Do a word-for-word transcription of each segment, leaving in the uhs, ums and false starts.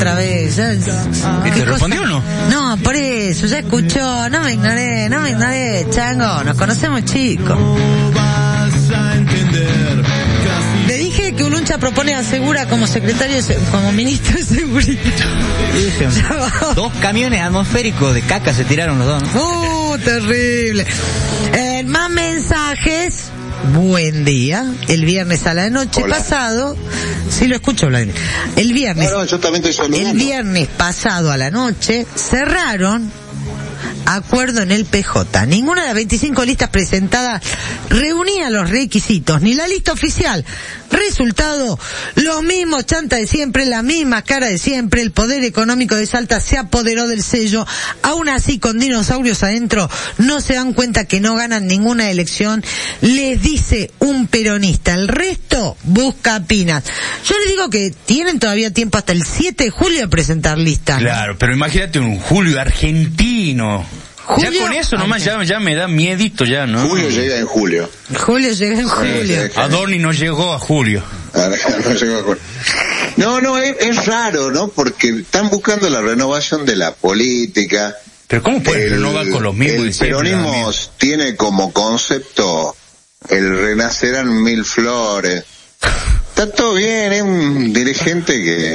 otra vez. Ya, ¿Y te respondió o no? No, por eso, ya escuchó, no me ignoré, no me ignoré, chango, nos conocemos chicos. Le dije que Uluncha propone a Segura como secretario, de, como ministro de seguridad. Dos camiones atmosféricos de caca se tiraron los dos, ¿no? Uh, terrible. Eh, más mensajes. Buen día. El viernes a la noche Hola. pasado, sí lo escucho, Vladimir. El viernes, No, no, yo también estoy saludando. el viernes pasado a la noche cerraron acuerdo en el P J. Ninguna de las veinticinco listas presentadas reunía los requisitos, ni la lista oficial. Resultado, los mismos chantas de siempre, la misma cara de siempre. El poder económico de Salta se apoderó del sello. Aún así, con dinosaurios adentro, no se dan cuenta que no ganan ninguna elección. Les dice un peronista. El resto busca pinas. Yo les digo que tienen todavía tiempo hasta el siete de julio de presentar listas. Claro, pero imagínate un Julio argentino. Julio, Ya con eso nomás ya, ya me da miedito ya, ¿no? Julio llega en julio. Julio llega en julio. sí, sí. Adorni no llegó a julio. No, llegó a julio. no, no es, es raro, ¿no? Porque están buscando la renovación de la política. Pero ¿cómo pueden renovar con los mismos? El peronismo tiene como concepto el renacerán mil flores. Está todo bien, es un dirigente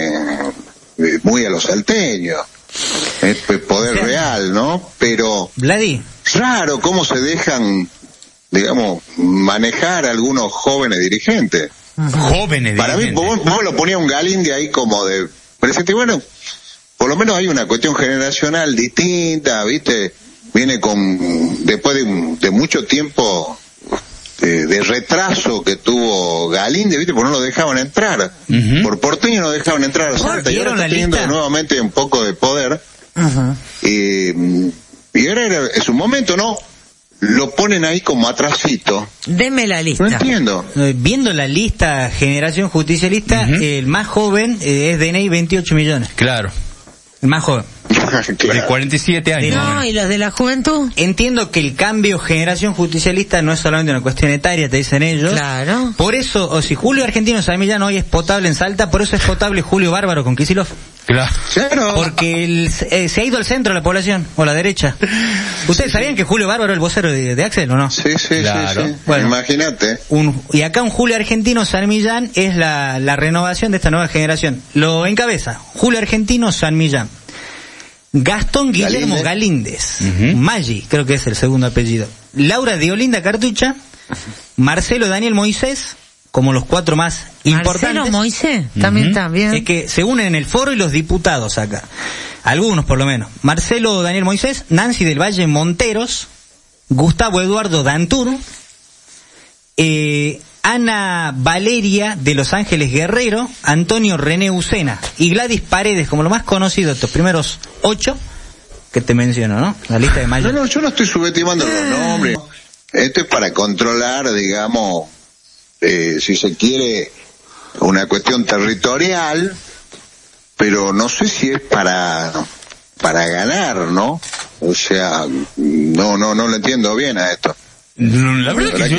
que muy a los salteños. Es poder o sea, real, ¿no? Pero Vladi, raro cómo se dejan, digamos, manejar a algunos jóvenes dirigentes. Jóvenes Para dirigentes. mí, vos, vos lo ponía un Galíndez ahí como de presente. Bueno, por lo menos hay una cuestión generacional distinta, ¿viste? Viene con, después de, de mucho tiempo de, de retraso que tuvo Galíndez, ¿viste? Porque no lo dejaban entrar. Uh-huh. Por porteño no dejaban entrar a Salta. Y ahora está teniendo lista? nuevamente un poco de poder. Uh-huh. Y, y ahora era, es un momento, ¿no? Lo ponen ahí como atrasito. Deme la lista. No entiendo. Viendo la lista Generación Justicialista, uh-huh. el más joven eh, es D N I veintiocho millones. Claro. El más joven. Claro. De cuarenta y siete años. No, ¿y los de la juventud? Entiendo que el cambio Generación Justicialista no es solamente una cuestión etaria, te dicen ellos. Claro. Por eso, o si Julio Argentino Samillán hoy es potable en Salta, por eso es potable Julio Bárbaro con Kicillof. Claro. Porque el, eh, se ha ido al centro de la población, o a la derecha. ¿Ustedes sí, sabían sí. que Julio Bárbaro es el vocero de, de Axel, o no? Sí, sí, claro. sí, sí. Bueno, imagínate. Un, y acá un Julio Argentino San Millán es la, la renovación de esta nueva generación. Lo encabeza Julio Argentino San Millán. Gastón Guillermo Galíndez, Galíndez. Uh-huh. Maggi, creo que es el segundo apellido. Laura de Olinda Cartucha, Marcelo Daniel Moisés, como los cuatro más importantes. Marcelo Moisés, también uh-huh. está bien. Es que se unen en el foro y los diputados acá. Algunos por lo menos. Marcelo Daniel Moisés, Nancy del Valle Monteros, Gustavo Eduardo Dantur, eh, Ana Valeria de Los Ángeles Guerrero, Antonio René Ucena y Gladys Paredes como lo más conocido de estos primeros ocho que te menciono, ¿no? La lista de mayo. No, no, yo no estoy subestimando los nombres. Esto es para controlar, digamos, eh, si se quiere, una cuestión territorial, pero no sé si es para para ganar, ¿no? O sea, no, no, no lo entiendo bien a esto. La verdad que yo